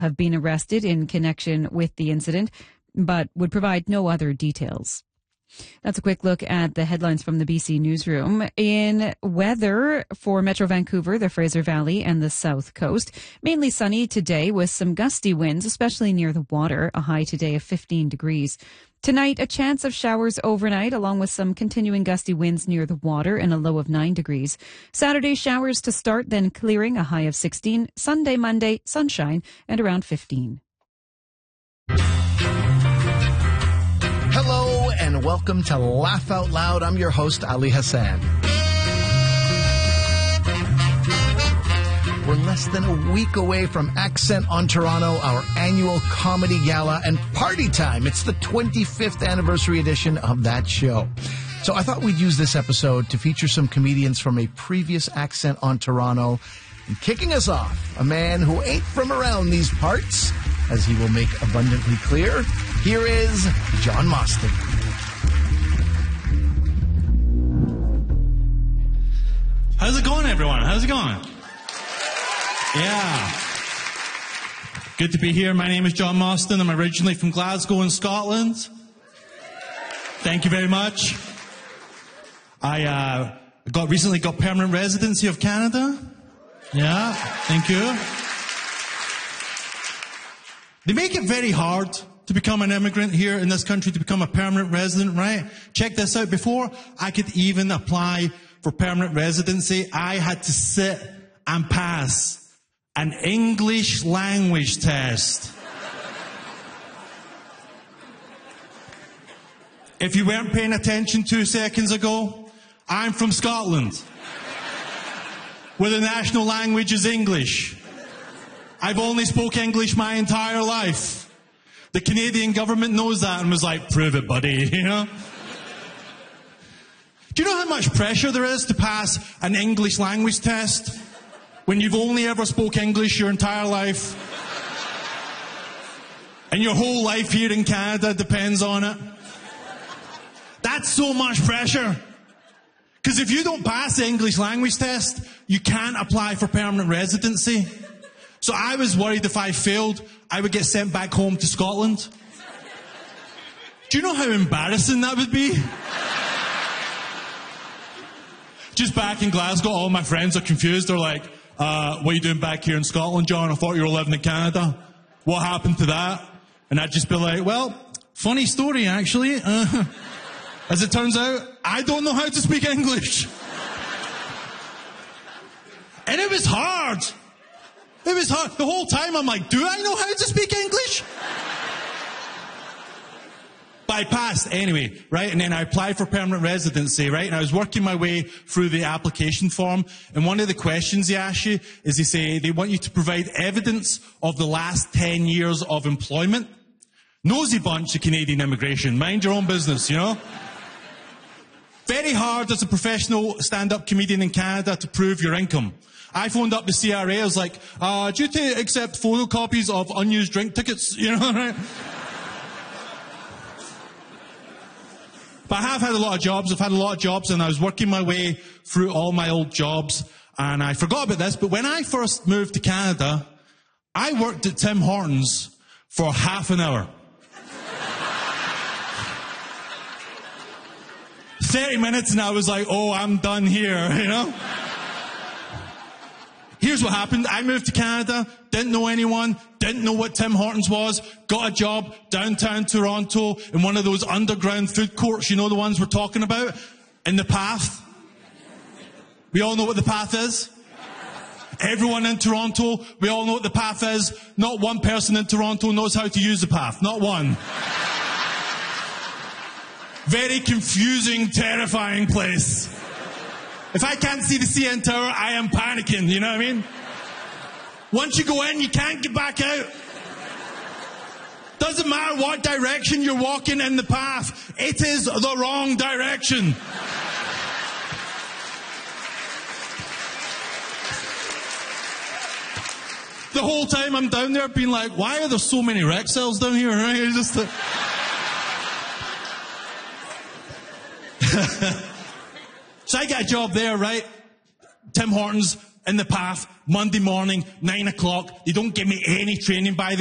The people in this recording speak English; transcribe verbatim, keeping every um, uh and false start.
have been arrested in connection with the incident, but would provide no other details. That's a quick look at the headlines from the B C Newsroom. In weather for Metro Vancouver, the Fraser Valley and the South Coast, mainly sunny today with some gusty winds, especially near the water, a high today of fifteen degrees. Tonight, a chance of showers overnight, along with some continuing gusty winds near the water and a low of nine degrees. Saturday, showers to start, then clearing, a high of sixteen. Sunday, Monday, sunshine and around fifteen. Hello and welcome to Laugh Out Loud. I'm your host, Ali Hassan. We're less than a week away from Accent on Toronto, our annual comedy gala and party time. It's the twenty-fifth anniversary edition of that show. So I thought we'd use this episode to feature some comedians from a previous Accent on Toronto. And kicking us off, a man who ain't from around these parts, as he will make abundantly clear. Here is John Mostyn. How's it going, everyone? How's it going? Yeah. Good to be here. My name is John Mostyn. I'm originally from Glasgow in Scotland. Thank you very much. I uh, got recently got permanent residency of Canada. Yeah, thank you. They make it very hard to become an immigrant here in this country, to become a permanent resident, right? Check this out. Before I could even apply for permanent residency, I had to sit and pass an English language test. If you weren't paying attention two seconds ago, I'm from Scotland, where the national language is English. I've only spoke English my entire life. The Canadian government knows that and was like, prove it, buddy, you know? Do you know how much pressure there is to pass an English language test when you've only ever spoke English your entire life? And your whole life here in Canada depends on it? That's so much pressure. Because if you don't pass the English language test, you can't apply for permanent residency. So I was worried if I failed, I would get sent back home to Scotland. Do you know how embarrassing that would be? Just back in Glasgow, all my friends are confused. They're like, uh, what are you doing back here in Scotland, John? I thought you were living in Canada. What happened to that? And I'd just be like, well, funny story, actually. Uh, as it turns out, I don't know how to speak English. And it was hard. It was hard. The whole time I'm like, do I know how to speak English? But I passed anyway, right? And then I applied for permanent residency, right? And I was working my way through the application form. And one of the questions they ask you is they say they want you to provide evidence of the last ten years of employment. Nosy bunch of Canadian immigration. Mind your own business, you know? Very hard as a professional stand-up comedian in Canada to prove your income. I phoned up the C R A. I was like, uh, do you to accept photocopies of unused drink tickets? You know, right? But I have had a lot of jobs. I've had a lot of jobs, and I was working my way through all my old jobs, and I forgot about this, but when I first moved to Canada, I worked at Tim Hortons for half an hour. thirty minutes, and I was like, oh, I'm done here, you know? Here's what happened. I moved to Canada, didn't know anyone, didn't know what Tim Hortons was, got a job downtown Toronto in one of those underground food courts, you know, the ones we're talking about, in the Path. We all know what the Path is. Everyone in Toronto, we all know what the Path is. Not one person in Toronto knows how to use the Path. Not one. Very confusing, terrifying place. If I can't see the C N Tower, I am panicking, you know what I mean? Once you go in, you can't get back out. Doesn't matter what direction you're walking in the Path, it is the wrong direction. The whole time I'm down there being like, why are there so many wreck cells down here, right? It's just uh... So I got a job there, right? Tim Hortons, in the path, Monday morning, nine o'clock. They don't give me any training, by the